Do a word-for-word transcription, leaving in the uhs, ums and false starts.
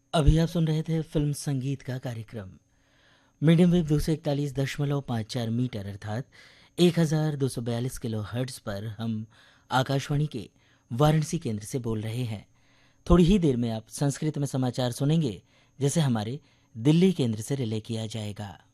अभी आप सुन रहे थे फिल्म संगीत का कार्यक्रम। मीडियम वेव दो सौ इकतालीस दशमलव पाँच चार मीटर अर्थात एक हजार दो सौ बयालीस किलो हर्ट्ज पर हम आकाशवाणी के वाराणसी केंद्र से बोल रहे हैं। थोड़ी ही देर में आप संस्कृत में समाचार सुनेंगे, जैसे हमारे दिल्ली केंद्र से रिले किया जाएगा।